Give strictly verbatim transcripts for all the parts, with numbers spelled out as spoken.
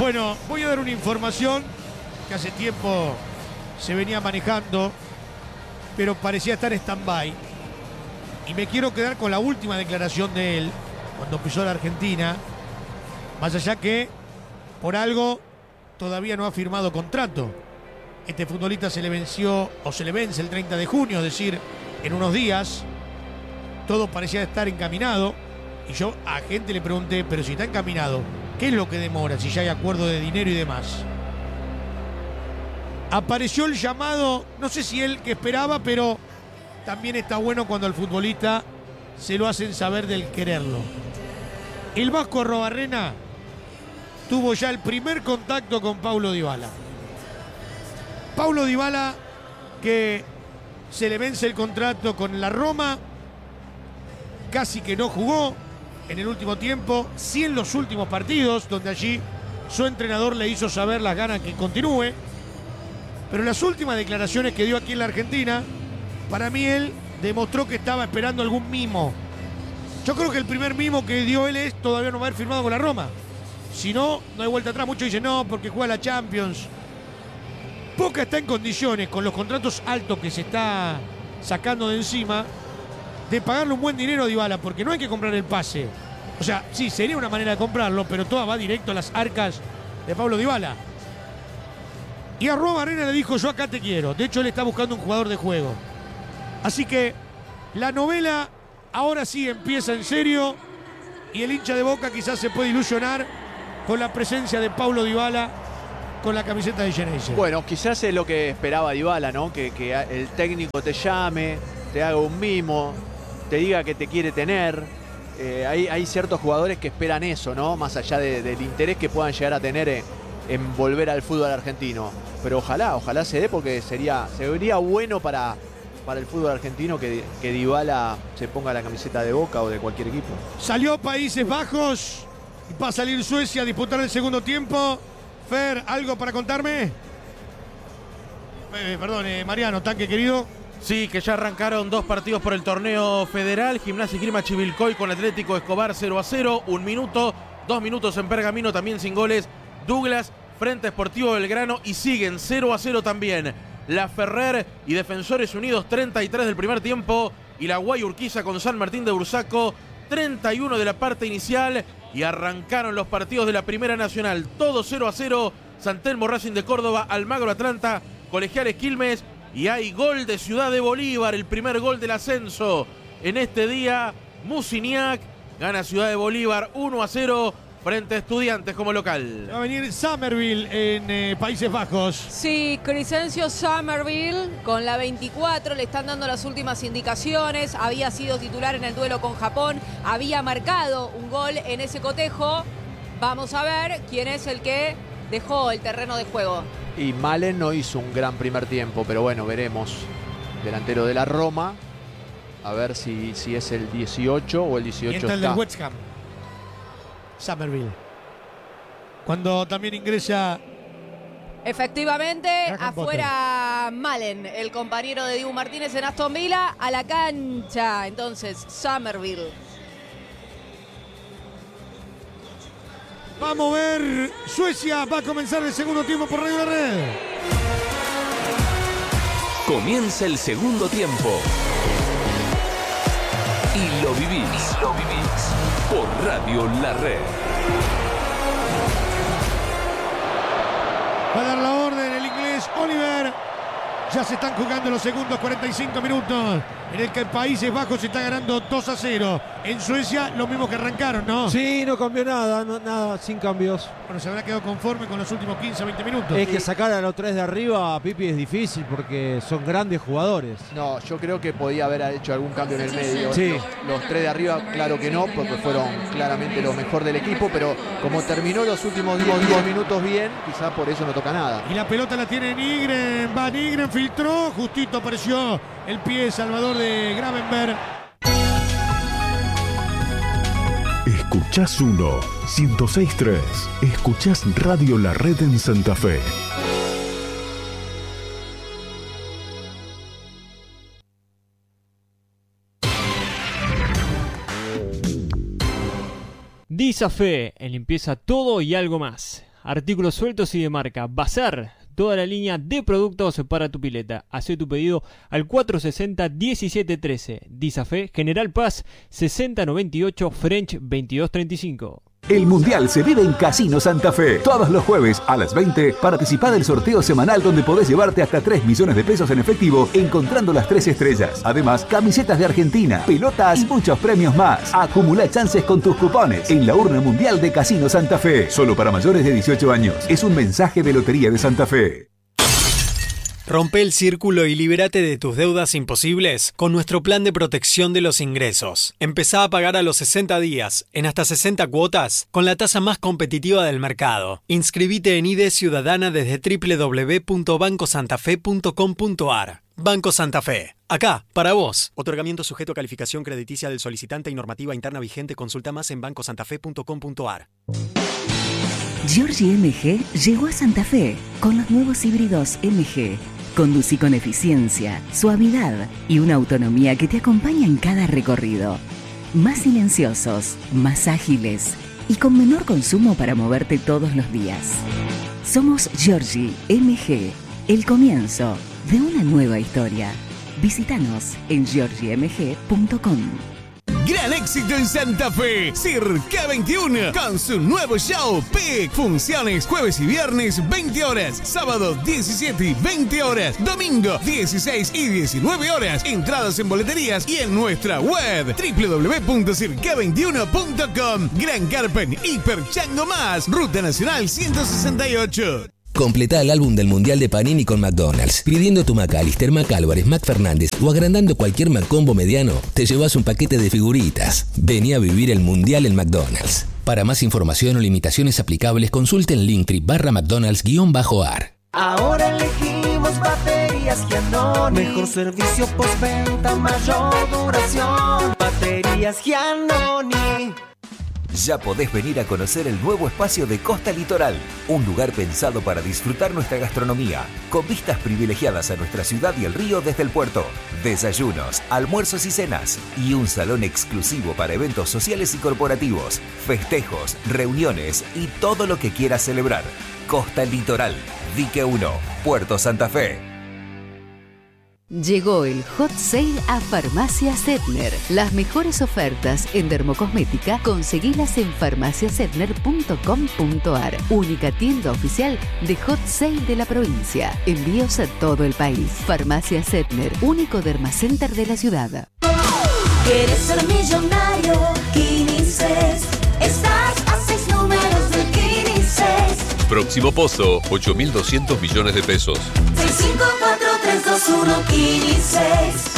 Bueno, voy a dar una información que hace tiempo se venía manejando, pero parecía estar en stand-by. Y me quiero quedar con la última declaración de él, cuando pisó la Argentina. Más allá que, por algo, todavía no ha firmado contrato. Este futbolista se le venció, o se le vence el treinta de junio, es decir, en unos días. Todo parecía estar encaminado. Y yo a gente le pregunté, pero si está encaminado, ¿qué es lo que demora si ya hay acuerdo de dinero y demás? Apareció el llamado, no sé si él que esperaba, pero también está bueno cuando al futbolista se lo hacen saber del quererlo. El Vasco Arruabarrena tuvo ya el primer contacto con Paulo Dybala. Paulo Dybala, que se le vence el contrato con la Roma, casi que no jugó en el último tiempo, sí en los últimos partidos, donde allí su entrenador le hizo saber las ganas que continúe. Pero en las últimas declaraciones que dio aquí en la Argentina, para mí él demostró que estaba esperando algún mimo. Yo creo que el primer mimo que dio él es todavía no haber firmado con la Roma. Si no, no hay vuelta atrás. Muchos dicen no, porque juega la Champions. Boca está en condiciones, con los contratos altos que se está sacando de encima, de pagarle un buen dinero a Dybala, porque no hay que comprar el pase. O sea, sí, sería una manera de comprarlo, pero todo va directo a las arcas de Paulo Dybala. Y Arruabarrena le dijo, yo acá te quiero. De hecho, él está buscando un jugador de juego. Así que la novela ahora sí empieza en serio, y el hincha de Boca quizás se puede ilusionar con la presencia de Paulo Dybala con la camiseta de Geneise. Bueno, quizás es lo que esperaba Dybala, ¿no? Que, que el técnico te llame, te haga un mimo, te diga que te quiere tener. Eh, hay, hay ciertos jugadores que esperan eso, ¿no? Más allá de, del interés que puedan llegar a tener en, en volver al fútbol argentino. Pero ojalá, ojalá se dé, porque sería, sería bueno para, para el fútbol argentino que, que Dybala se ponga la camiseta de Boca o de cualquier equipo. Salió Países Bajos y va a salir Suecia a disputar el segundo tiempo. Fer, ¿algo para contarme? Eh, perdón, eh, Mariano, tanque querido. Sí, que ya arrancaron dos partidos por el torneo federal. Gimnasia y Esgrima Chivilcoy con Atlético Escobar cero a cero. Un minuto, dos minutos en Pergamino también sin goles. Douglas frente a Sportivo Belgrano y siguen cero a cero también. La Ferrer y Defensores Unidos treinta y tres del primer tiempo. Y la Guay Urquiza con San Martín de Bursaco treinta y uno de la parte inicial. Y arrancaron los partidos de la Primera Nacional. Todo cero a cero. San Telmo Racing de Córdoba, Almagro Atlanta, Colegiales Quilmes. Y hay gol de Ciudad de Bolívar, el primer gol del ascenso. En este día, Musiniak gana Ciudad de Bolívar uno a cero frente a Estudiantes como local. Va a venir Summerville en eh, Países Bajos. Sí, Crescencio Summerville con la veinticuatro, le están dando las últimas indicaciones. Había sido titular en el duelo con Japón, había marcado un gol en ese cotejo. Vamos a ver quién es el que dejó el terreno de juego. Y Malen no hizo un gran primer tiempo, pero bueno, veremos. Delantero de la Roma. A ver si, si es el dieciocho o el dieciocho. Y está el del West Ham. Summerville. Cuando también ingresa... Efectivamente, afuera Malen, el compañero de Dibu Martínez en Aston Villa, a la cancha. Entonces, Summerville. Vamos a ver, Suecia va a comenzar el segundo tiempo por Radio La Red. Comienza el segundo tiempo. Y lo vivís, y lo vivís por Radio La Red. Va a dar la orden el inglés Oliver. Ya se están jugando los segundos cuarenta y cinco minutos en el que Países Bajos se está ganando dos a cero. En Suecia, lo mismo que arrancaron, ¿no? Sí, no cambió nada, no, nada, sin cambios. Bueno, se habrá quedado conforme con los últimos quince a veinte minutos. Es que sacar a los tres de arriba, Pipi, es difícil porque son grandes jugadores. No, yo creo que podía haber hecho algún cambio en el medio. Sí. Los, los tres de arriba, claro que no, porque fueron claramente lo mejor del equipo, pero como terminó los últimos diez minutos bien, quizás por eso no toca nada. Y la pelota la tiene Nygren. Va Nygren, filtró, justito apareció el pie salvador de Gravenberg. Escuchás uno, ciento seis punto tres. Escuchás Radio La Red en Santa Fe. Disafe, en limpieza todo y algo más. artículos sueltos y de marca. Bazar, toda la línea de productos para tu pileta. Hacé tu pedido al cuatro sesenta, diecisiete trece. Disafé, General Paz, sesenta noventa y ocho, French veintidós treinta y cinco. El Mundial se vive en Casino Santa Fe. Todos los jueves a las veinte, participa del sorteo semanal donde podés llevarte hasta tres millones de pesos en efectivo encontrando las tres estrellas. Además, camisetas de Argentina, pelotas y muchos premios más. Acumula chances con tus cupones en la urna mundial de Casino Santa Fe. Solo para mayores de dieciocho años. Es un mensaje de Lotería de Santa Fe. Rompe el círculo y libérate de tus deudas imposibles con nuestro plan de protección de los ingresos. Empezá a pagar a los sesenta días, en hasta sesenta cuotas, con la tasa más competitiva del mercado. Inscribite en I D Ciudadana desde doble u doble u doble u punto banco santa fe punto com punto a r. Banco Santa Fe. Acá, para vos. Otorgamiento sujeto a calificación crediticia del solicitante y normativa interna vigente. Consulta más en banco santa fe punto com punto a r. Giorgi M G llegó a Santa Fe con los nuevos híbridos M G. Conducí con eficiencia, suavidad y una autonomía que te acompaña en cada recorrido. Más silenciosos, más ágiles y con menor consumo para moverte todos los días. Somos Giorgi M G, el comienzo de una nueva historia. Visítanos en giorgi m g punto com. Gran éxito en Santa Fe, Circa veintiuno, con su nuevo show P. Funciones jueves y viernes veinte horas, sábado diecisiete y veinte horas, domingo dieciséis y diecinueve horas. Entradas en boleterías y en nuestra web doble u doble u doble u punto circa veintiuno punto com. Gran Carpen, Hiper Chango Más, Ruta Nacional ciento sesenta y ocho. Completá el álbum del Mundial de Panini con McDonald's. Pidiendo tu McAllister, McAlvarez, McFernández o agrandando cualquier McCombo mediano, te llevas un paquete de figuritas. Vení a vivir el Mundial en McDonald's. Para más información o limitaciones aplicables, consulte en Linktree barra McDonald's guión bajo ar. Ahora elegimos baterías Giannoni. Mejor servicio postventa, mayor duración. Baterías Giannoni. Ya podés venir a conocer el nuevo espacio de Costa Litoral, un lugar pensado para disfrutar nuestra gastronomía, con vistas privilegiadas a nuestra ciudad y el río desde el puerto, desayunos, almuerzos y cenas, y un salón exclusivo para eventos sociales y corporativos, festejos, reuniones y todo lo que quieras celebrar. Costa Litoral, Dique uno, Puerto Santa Fe. Llegó el Hot Sale a Farmacia Setner. Las mejores ofertas en dermocosmética conseguilas en farmacia setner punto com punto a r. Única tienda oficial de Hot Sale de la provincia. Envíos a todo el país. Farmacia Setner, único dermacenter de la ciudad. ¿Quieres ser millonario? Quinices. Estás a seis números de Quinices. Próximo pozo, ocho mil doscientos millones de pesos. seis cinco cuatro tres dos uno Quinices.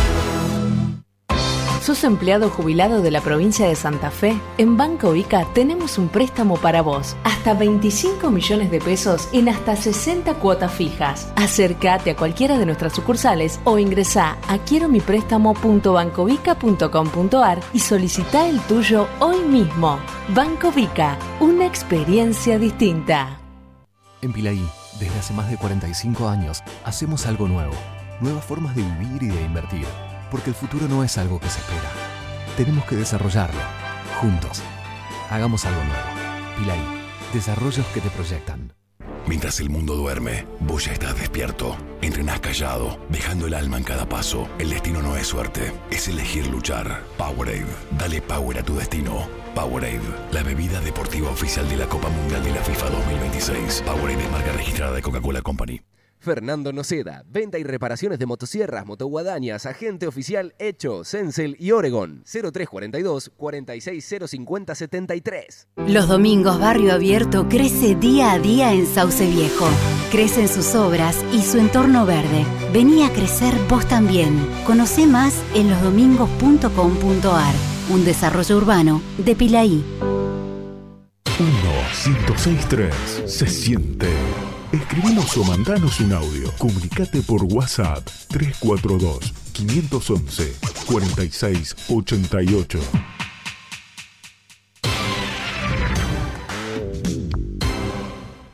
¿Sos empleado jubilado de la provincia de Santa Fe? En Banco Ica tenemos un préstamo para vos. Hasta veinticinco millones de pesos en hasta sesenta cuotas fijas. Acércate a cualquiera de nuestras sucursales o ingresá a quiero mi préstamo punto bancovica punto com punto a r y solicitá el tuyo hoy mismo. Banco Vica, una experiencia distinta. En Pilaí, desde hace más de cuarenta y cinco años, hacemos algo nuevo. Nuevas formas de vivir y de invertir. Porque el futuro no es algo que se espera. Tenemos que desarrollarlo. Juntos. Hagamos algo nuevo. Pilaí. Desarrollos que te proyectan. Mientras el mundo duerme, vos ya estás despierto. Entrenás callado, dejando el alma en cada paso. El destino no es suerte, es elegir luchar. Powerade. Dale power a tu destino. Powerade, la bebida deportiva oficial de la Copa Mundial de la FIFA dos mil veintiséis. Powerade es marca registrada de Coca-Cola Company. Fernando Noceda, venta y reparaciones de motosierras, motoguadañas, agente oficial Hecho, Sensel y Oregon. cero tres cuarenta y dos, cuarenta y seis cero cincuenta setenta y tres. Los domingos Barrio Abierto crece día a día en Sauce Viejo. Crecen sus obras y su entorno verde. Vení a crecer vos también. Conocé más en los domingos punto com punto a r. Un desarrollo urbano de Pilaí. uno ciento sesenta y tres se siente. Escribinos o mandanos un audio. Comunicate por WhatsApp tres cuatro dos, cinco uno uno, cuatro seis ocho ocho. Te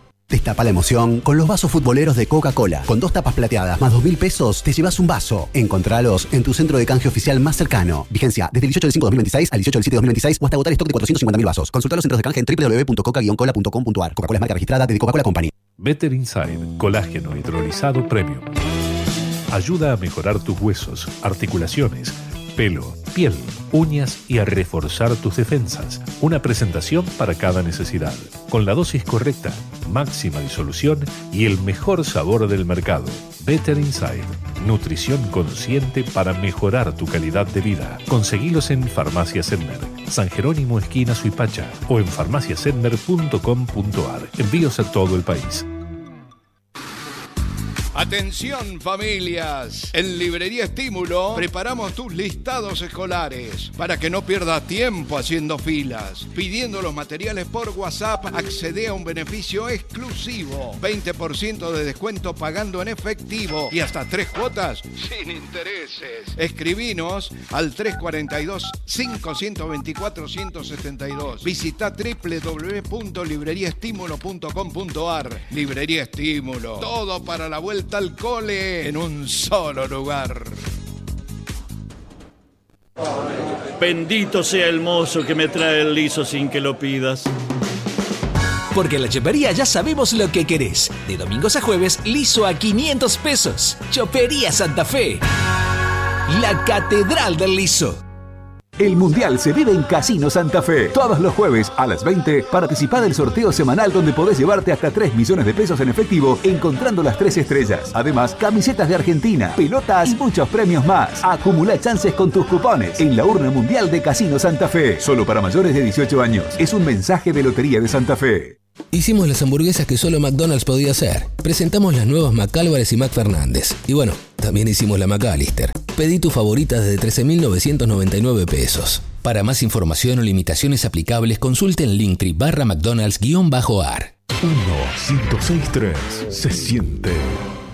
Destapa la emoción con los vasos futboleros de Coca-Cola. Con dos tapas plateadas más dos mil pesos, te llevas un vaso. Encontralos en tu centro de canje oficial más cercano. Vigencia desde el dieciocho del cinco de dos mil veintiséis al dieciocho del siete de dos mil veintiséis o hasta agotar stock de cuatrocientos cincuenta mil vasos. Consulta los centros de canje en doble u doble u doble u punto coca guion cola punto com punto a r. Coca-Cola es marca registrada de The Coca-Cola Company. Better Inside, colágeno hidrolizado premium. Ayuda a mejorar tus huesos, articulaciones, pelo, piel, uñas y a reforzar tus defensas. Una presentación para cada necesidad. Con la dosis correcta, máxima disolución y el mejor sabor del mercado. Better Inside. Nutrición consciente para mejorar tu calidad de vida. Conseguilos en Farmacia Sedmer, San Jerónimo esquina Suipacha o en farmacia sedmer punto com punto a r. Envíos a todo el país. Atención familias, en Librería Estímulo preparamos tus listados escolares para que no pierdas tiempo haciendo filas. Pidiendo los materiales por WhatsApp, accede a un beneficio exclusivo, veinte por ciento de descuento pagando en efectivo y hasta tres cuotas sin intereses. Escribinos al tres cuatro dos, cinco dos cuatro, uno cero siete dos. Visita doble u doble u doble u punto librería estímulo punto com punto a r. Librería Estímulo, todo para la vuelta al cole en un solo lugar. Bendito sea el mozo que me trae el liso sin que lo pidas. Porque en la Chopería ya sabemos lo que querés. De domingos a jueves, liso a quinientos pesos. Chopería Santa Fe. La catedral del liso. El Mundial se vive en Casino Santa Fe. Todos los jueves a las veinte, participá del sorteo semanal donde podés llevarte hasta tres millones de pesos en efectivo encontrando las tres estrellas. Además, camisetas de Argentina, pelotas y muchos premios más. Acumulá chances con tus cupones en la urna mundial de Casino Santa Fe. Solo para mayores de dieciocho años. Es un mensaje de Lotería de Santa Fe. Hicimos las hamburguesas que solo McDonald's podía hacer. Presentamos las nuevas McAlvarez y McFernández. Y bueno, también hicimos la McAllister. Pedí tu favorita desde trece mil novecientos noventa y nueve pesos. Para más información o limitaciones aplicables, consulte en Linktree barra McDonald's guión bajo ar. uno, ciento seis punto tres se siente.